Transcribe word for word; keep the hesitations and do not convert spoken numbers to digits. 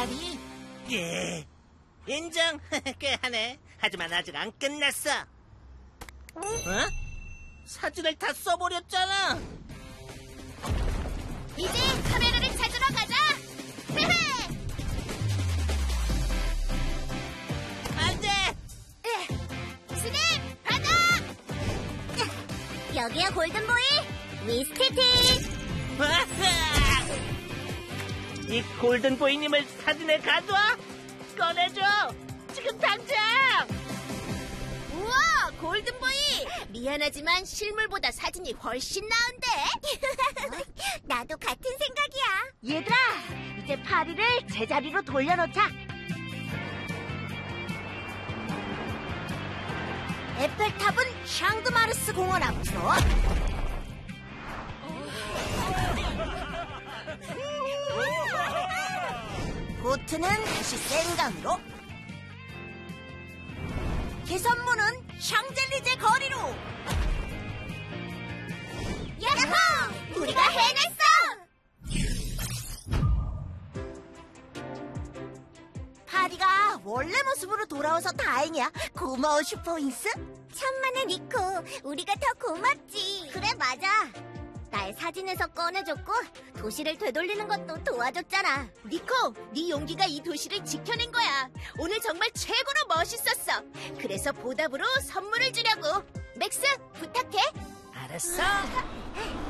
파리? 예, 인정. 꽤 하네. 하지만 아직 안 끝났어. 어? 사진을 다 써버렸잖아. 이제 카메라를 찾으러 가자. 안 돼! 스냅, 받아! 여기야, 골든보이. 미스티티. 이 골든보이님을 사진에 가둬! 꺼내줘! 지금 당장! 우와, 골든보이! 미안하지만 실물보다 사진이 훨씬 나은데? 나도 같은 생각이야. 얘들아, 이제 파리를 제자리로 돌려놓자. 에펠탑은 샹드마르스 공원 앞으로. 보트는 다시 생강으로. 개선문은 샹젤리제 거리로. 야호! 우리가 해냈어! 파리가 원래 모습으로 돌아와서 다행이야. 고마워, 슈퍼윙스. 천만에 니코, 우리가 더 고맙지. 그래, 맞아. 날 사진에서 꺼내줬고 도시를 되돌리는 것도 도와줬잖아. 니코, 네 용기가 이 도시를 지켜낸 거야. 오늘 정말 최고로 멋있었어. 그래서 보답으로 선물을 주려고. 맥스, 부탁해. 알았어.